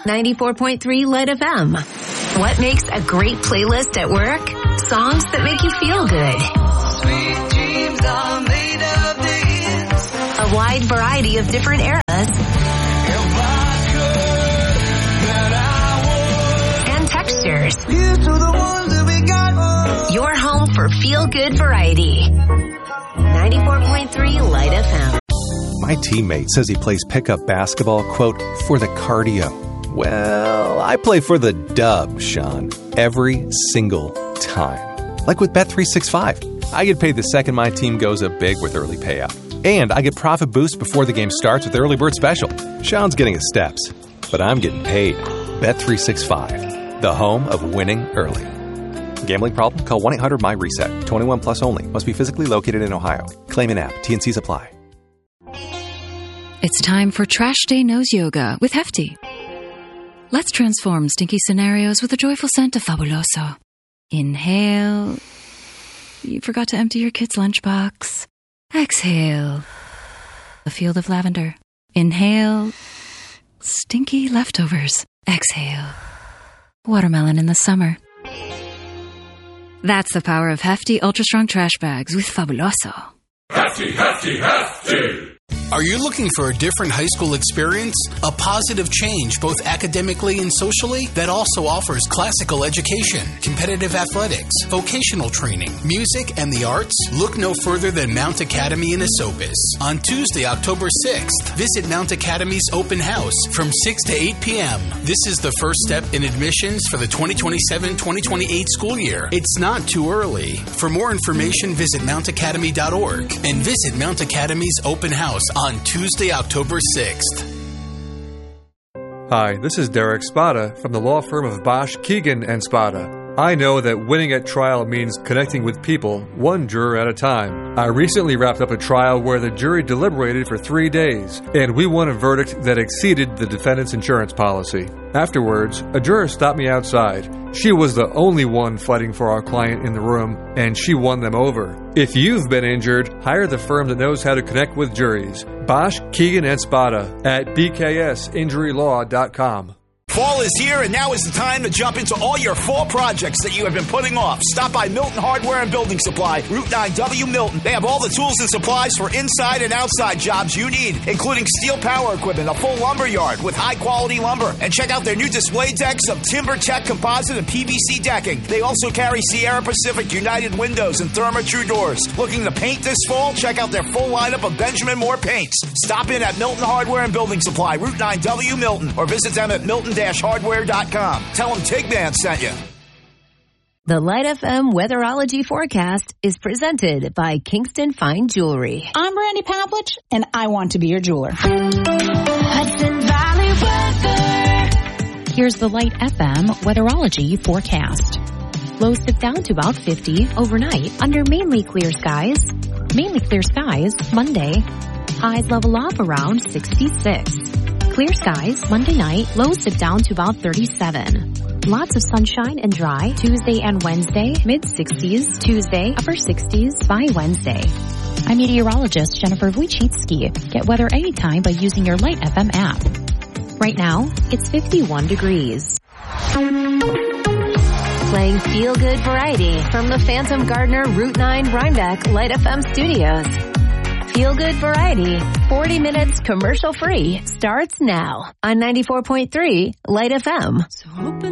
94.3 Light FM. What makes a great playlist at work? Songs that make you feel good. Sweet dreams are made of these. A wide variety of different eras. And textures. Here's to the ones that we got. Your home for feel-good variety. 94.3 Light FM. My teammate says he plays pickup basketball, quote, for the cardio. Well, I play for the dub, Sean, every single time. Like with Bet365. I get paid the second my team goes up big with early payout. And I get profit boost before the game starts with Early Bird Special. Sean's getting his steps, but I'm getting paid. Bet365, the home of winning early. Gambling problem? Call 1-800-MY-RESET. 21 plus only. Must be physically located in Ohio. Claim in app. T&Cs apply. It's time for Trash Day Nose Yoga with Hefty. Let's transform stinky scenarios with a joyful scent of Fabuloso. Inhale. You forgot to empty your kid's lunchbox. Exhale. A field of lavender. Inhale. Stinky leftovers. Exhale. Watermelon in the summer. That's the power of Hefty Ultra Strong Trash Bags with Fabuloso. Hefty, hefty, hefty! Are you looking for a different high school experience? A positive change both academically and socially that also offers classical education, competitive athletics, vocational training, music, and the arts? Look no further than Mount Academy in Esopus. On Tuesday, October 6th, visit Mount Academy's open house from 6 to 8 p.m. This is the first step in admissions for the 2027-2028 school year. It's not too early. For more information, visit mountacademy.org and visit Mount Academy's open house on Tuesday, October 6th. Hi, this is Derek Spada from the law firm of Bosch, Keegan & Spada. I know that winning at trial means connecting with people, one juror at a time. I recently wrapped up a trial where the jury deliberated for 3 days, and we won a verdict that exceeded the defendant's insurance policy. Afterwards, a juror stopped me outside. She was the only one fighting for our client in the room, and she won them over. If you've been injured, hire the firm that knows how to connect with juries. Bosch, Keegan & Spada at bksinjurylaw.com. Fall is here, and now is the time to jump into all your fall projects that you have been putting off. Stop by Milton Hardware and Building Supply, Route 9W Milton. They have all the tools and supplies for inside and outside jobs you need, including steel power equipment, a full lumber yard with high-quality lumber. And check out their new display decks of TimberTech composite and PVC decking. They also carry Sierra Pacific United windows and Therma-Tru doors. Looking to paint this fall? Check out their full lineup of Benjamin Moore paints. Stop in at Milton Hardware and Building Supply, Route 9W Milton, or visit them at milton-hardware.com. Tell them Tigman sent you. The Light FM Weatherology Forecast is presented by Kingston Fine Jewelry. I'm Brandy Pavlich, and I want to be your jeweler. Hudson Valley Weather. Here's the Light FM Weatherology Forecast. Lows dip down to about 50 overnight under mainly clear skies. Mainly clear skies Monday. Highs level off around 66. Clear skies Monday night. Lows dip down to about 37. Lots of sunshine and dry Tuesday and Wednesday. Mid-60s. Tuesday, upper 60s by Wednesday. I'm meteorologist Jennifer Wojcicki. Get weather anytime by using your Light FM app. Right now, it's 51 degrees. Playing feel-good variety from the Phantom Gardener Route 9 Rhinebeck Light FM studios. Feel-good variety, 40 minutes commercial-free, starts now on 94.3 Light FM. So open